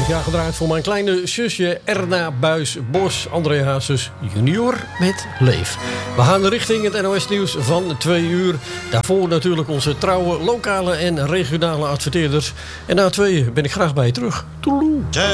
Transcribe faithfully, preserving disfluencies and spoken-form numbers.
twintig jaar gedraaid voor mijn kleine zusje Erna Buys-Bos, André Hazes junior met Leef. We gaan richting het N O S-nieuws van twee uur. Daarvoor natuurlijk onze trouwe lokale en regionale adverteerders. En na twee ben ik graag bij je terug. Toeloe.